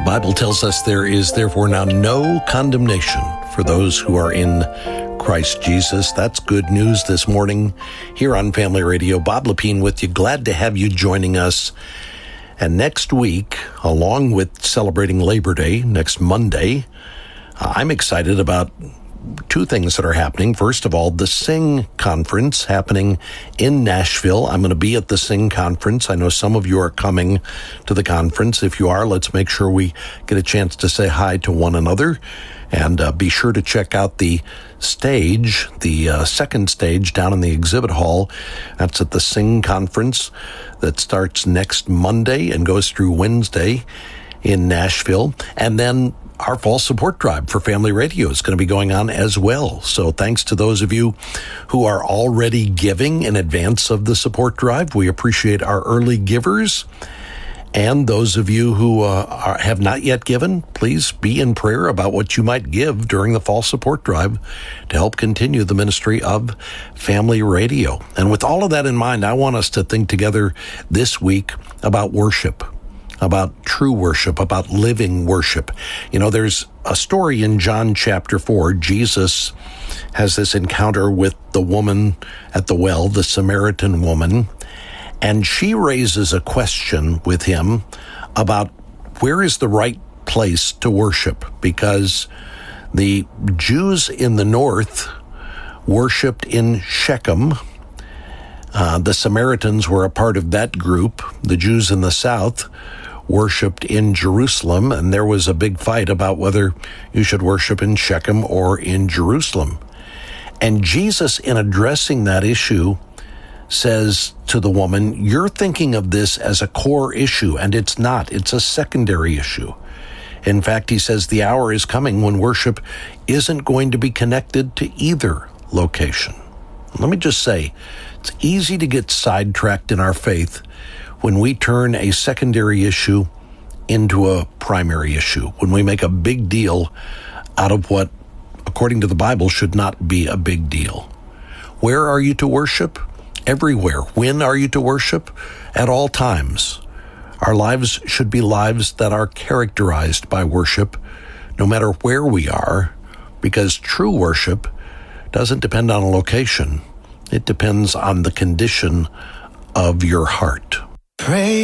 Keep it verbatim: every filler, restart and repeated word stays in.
Bible tells us there is therefore now no condemnation for those who are in Christ Jesus. That's good news this morning here on Family Radio. Bob Lepine with you. Glad to have you joining us. And next week, along with celebrating Labor Day, next Monday, uh, I'm excited about two things that are happening. First of all, the Sing Conference happening in Nashville. I'm going to be at the Sing Conference. I know some of you are coming to the conference. If you are, let's make sure we get a chance to say hi to one another. And uh, be sure to check out the stage, the uh, second stage down in the exhibit hall. That's at the Sing Conference that starts next Monday and goes through Wednesday in Nashville. And then our fall support drive for Family Radio is going to be going on as well. So thanks to those of you who are already giving in advance of the support drive. We appreciate our early givers. And those of you who uh, are, have not yet given, please be in prayer about what you might give during the fall support drive to help continue the ministry of Family Radio. And with all of that in mind, I want us to think together this week about worship, about true worship, about living worship. You know, there's a story in John chapter four. Jesus has this encounter with the woman at the well, the Samaritan woman, and she raises a question with him about where is the right place to worship, because the Jews in the north worshiped in Shechem. Uh, the Samaritans were a part of that group. The Jews in the south worshipped in Jerusalem, and there was a big fight about whether you should worship in Shechem or in Jerusalem. And Jesus, in addressing that issue, says to the woman, you're thinking of this as a core issue, and it's not. It's a secondary issue. In fact, he says the hour is coming when worship isn't going to be connected to either location. Let me just say, it's easy to get sidetracked in our faith when we turn a secondary issue into a primary issue, when we make a big deal out of what, according to the Bible, should not be a big deal. Where are you to worship? Everywhere. When are you to worship? At all times. Our lives should be lives that are characterized by worship, no matter where we are, because true worship doesn't depend on a location. It depends on the condition of your heart. Pray.